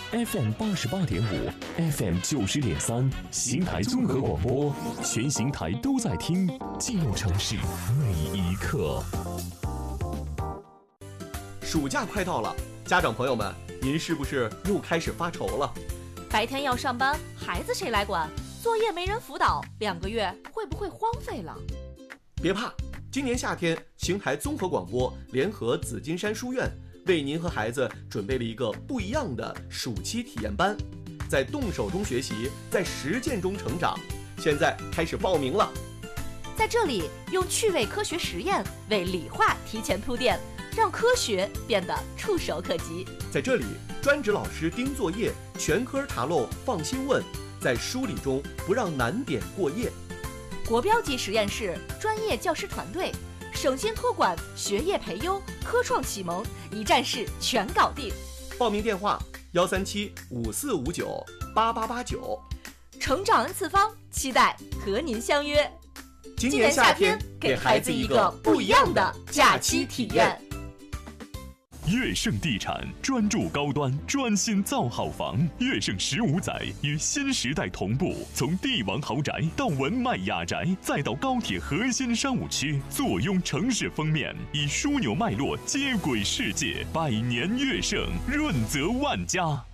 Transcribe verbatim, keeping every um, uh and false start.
F M 八十八点五 ，F M 九十点三，邢台综合广播，全邢台都在听，记录城市每一刻。 暑假快到了，家长朋友们，您是不是又开始发愁了？ 白天要上班，孩子谁来管？作业没人辅导，两个月会不会荒废了？ 别怕，今年夏天，邢台综合广播联合紫金山书院，为您和孩子准备了一个不一样的暑期体验班，在动手中学习，在实践中成长。现在开始报名了。 在这里，用趣味科学实验为理化提前铺垫，让科学变得触手可及。 在这里，专职老师盯作业，全科查漏放心问，在梳理中不让难点过夜。 国标级实验室，专业教师团队，省心托管，学业培优，科创启蒙，一站式全搞定。 报名电话：幺三七五四五九八八八九。 成长 N 次方，期待和您相约。 今年夏天，给孩子一个不一样的假期体验。 悦盛地产专注高端，专心造好房。悦盛十五载与新时代同步，从帝王豪宅到文迈雅宅，再到高铁核心商务区，坐拥城市封面，以枢纽脉络接轨世界。百年悦盛，润泽万家。